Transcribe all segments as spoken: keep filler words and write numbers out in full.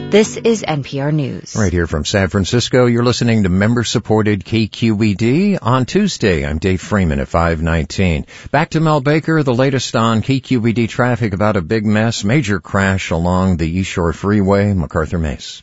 This is N P R News. Right here from San Francisco, you're listening to member-supported K Q E D on Tuesday. I'm Dave Freeman at five nineteen. Back to Mel Baker, the latest on K Q E D traffic about a big mess, major crash along the East Shore Freeway, MacArthur Maze.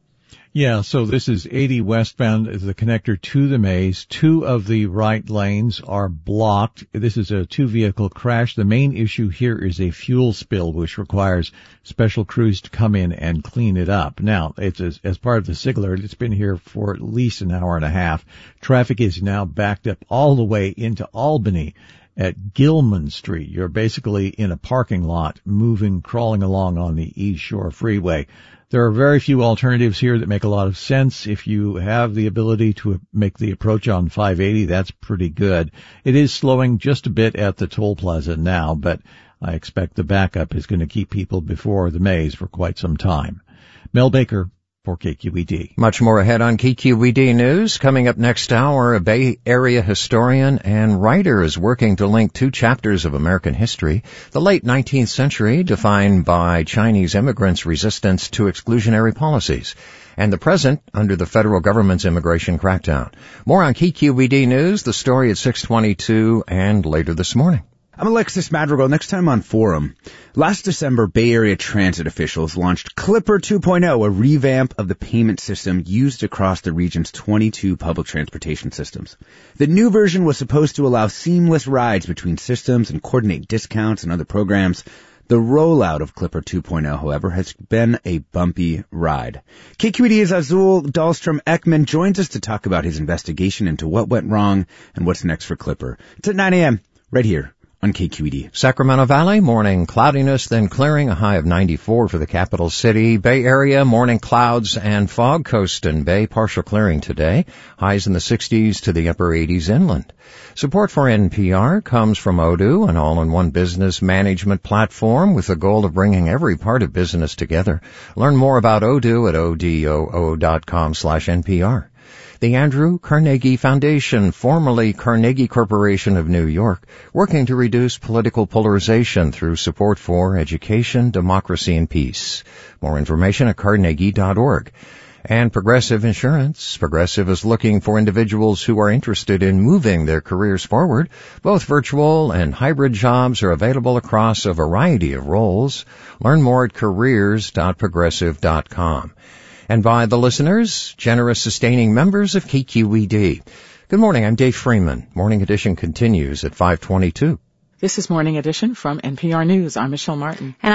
Yeah, so this is eighty westbound, the connector to the maze. Two of the right lanes are blocked. This is a two-vehicle crash. The main issue here is a fuel spill, which requires special crews to come in and clean it up. Now, it's as, as part of the SIG alert, it's been here for at least an hour and a half. Traffic is now backed up all the way into Albany at Gilman Street. You're basically in a parking lot, moving, crawling along on the East Shore Freeway. There are very few alternatives here that make a lot of sense. If you have the ability to make the approach on five eighty, that's pretty good. It is slowing just a bit at the toll plaza now, but I expect the backup is going to keep people before the maze for quite some time. Mel Baker for K Q E D. Much more ahead on K Q E D News. Coming up next hour, a Bay Area historian and writer is working to link two chapters of American history. The late nineteenth century, defined by Chinese immigrants' resistance to exclusionary policies, and the present under the federal government's immigration crackdown. More on K Q E D News, the story at six twenty-two and later this morning. I'm Alexis Madrigal. Next time on Forum. Last December, Bay Area transit officials launched Clipper two point oh, a revamp of the payment system used across the region's twenty-two public transportation systems. The new version was supposed to allow seamless rides between systems and coordinate discounts and other programs. The rollout of Clipper two point oh, however, has been a bumpy ride. K Q E D's Azul Dahlstrom-Ekman joins us to talk about his investigation into what went wrong and what's next for Clipper. It's at nine a.m. right here on K Q E D. Sacramento Valley, morning cloudiness, then clearing, a high of ninety-four for the capital city. Bay Area, morning clouds and fog. Coast and Bay, partial clearing today. Highs in the sixties to the upper eighties inland. Support for N P R comes from Odoo, an all-in-one business management platform with the goal of bringing every part of business together. Learn more about Odoo at odoo dot com slash N P R. The Andrew Carnegie Foundation, formerly Carnegie Corporation of New York, working to reduce political polarization through support for education, democracy, and peace. More information at carnegie dot org. And Progressive Insurance. Progressive is looking for individuals who are interested in moving their careers forward. Both virtual and hybrid jobs are available across a variety of roles. Learn more at careers dot progressive dot com. And by the listeners, generous sustaining members of K Q E D. Good morning, I'm Dave Freeman. Morning Edition continues at five twenty-two. This is Morning Edition from N P R News. I'm Michelle Martin. And